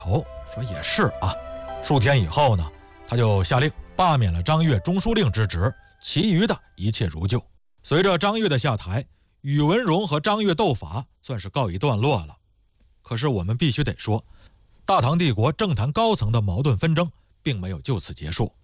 头，说也是啊。数天以后呢，他就下令罢免了张悦中书令之职，其余的一切如旧。随着张悦的下台，宇文荣和张悦斗法算是告一段落了。可是我们必须得说，大唐帝国政坛高层的矛盾纷争并没有就此结束。